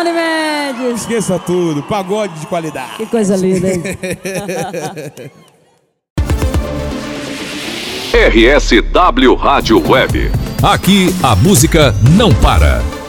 Johnny Mendes. Esqueça tudo, pagode de qualidade. Que coisa linda, hein? RSW Rádio Web. Aqui a música não para.